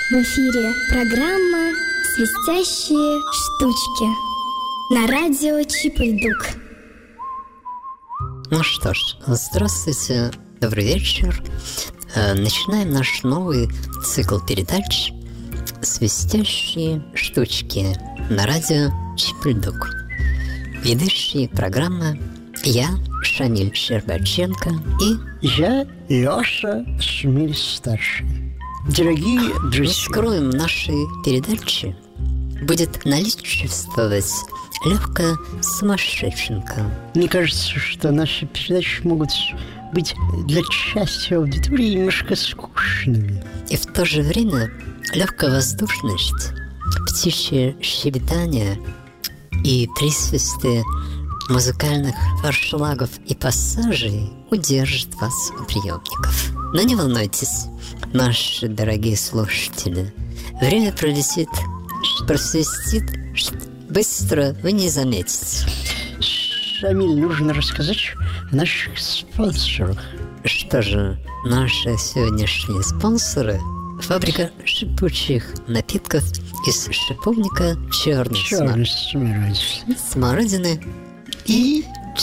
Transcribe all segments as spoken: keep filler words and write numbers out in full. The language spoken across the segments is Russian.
В эфире программа «Свистящие штучки» на радио Чип-и-Дук. Ну что ж, здравствуйте, добрый вечер. Начинаем наш новый цикл передач «Свистящие штучки» на радио Чип-и-Дук. Ведущие программы я, Шамиль Щербаченко, и я, Леша Шмель-старший. Дорогие друзья, скроем нашей передачи будет наличествовать легкая сумасшедшенка. Мне кажется, что наши передачи могут быть для части аудитории немножко скучными. И в то же время легкая воздушность, птичье щебетание и присвисты музыкальных форшлагов и пассажей удержит вас у приемников. Но не волнуйтесь, наши дорогие слушатели. Время пролетит, просвистит быстро, вы не заметите. Шамиль, нужно рассказать о наших спонсорах. Что же, наши сегодняшние спонсоры – фабрика шипучих напитков из шиповника, черной смородины, смородины и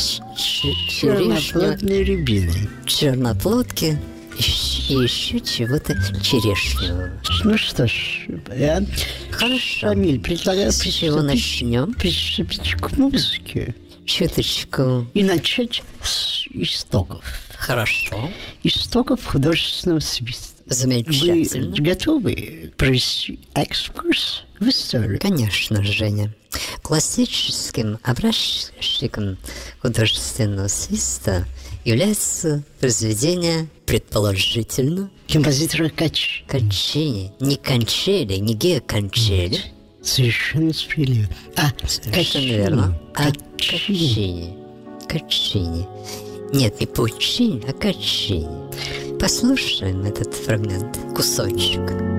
черноплодной рябины, черноплодки и еще чего-то черешневого. Ну что ж, я... Хорошо. Шамиль, предлагаю с чего начнем? Приступить к музыке. Чуточку. И начать с истоков. Хорошо. Истоков художественного свиста. Замечательно. Вы готовы провести экскурс в историю? Конечно, Женя. Классическим образчиком художественного свиста является произведение, предположительно, композитора Кач... Качини. Не Кончели, не Гео Кончели. Совершенно справедливо. А, Качини. Верно. А Качини. Качини. Нет, не Пучини, а Качини. Послушаем этот фрагмент, кусочек.